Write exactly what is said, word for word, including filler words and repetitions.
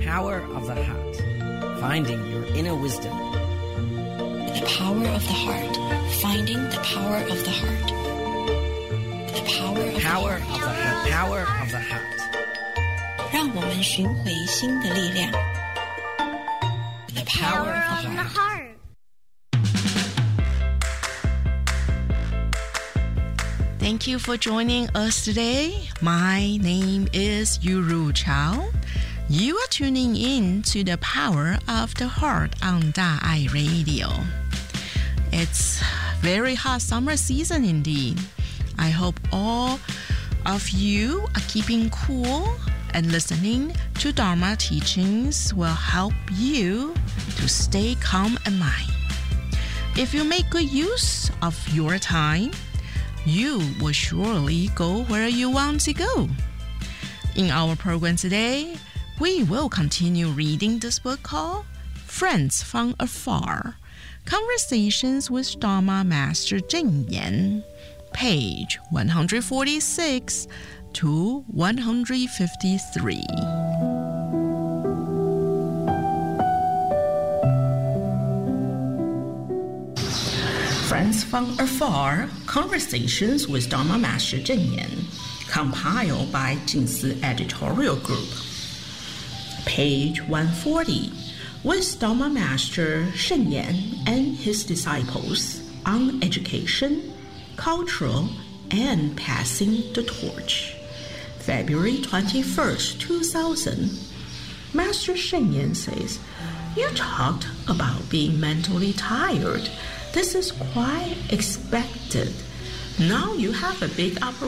power of the heart, finding your inner wisdom. The power of the heart, finding the power of the heart. The power of Power the of heart. the heart. Power of the heart. 让我们寻回心的力量。The power of the heart. Thank you for joining us today. My name is Yuru Chao. You are tuning in to the Power of the Heart on Da'ai Radio. It's very hot summer season indeed. I hope all of you are keeping cool and listening to Dharma teachings will help you to stay calm in mind. If you make good use of your time, you will surely go where you want to go. In our program today, we will continue reading this book called Friends from Afar, Conversations with Dharma Master Cheng Yen, page one forty-six to one fifty-three. Friends from Afar, Conversations with Dharma Master Cheng Yen, compiled by Jingsi Editorial Group. Page one forty, with Dharma Master Sheng Yen and his disciples on education, culture, and passing the torch. February twenty-first, two thousand. Master Sheng Yen says, "You talked about being mentally tired. This is quite expected. Now you have a big operation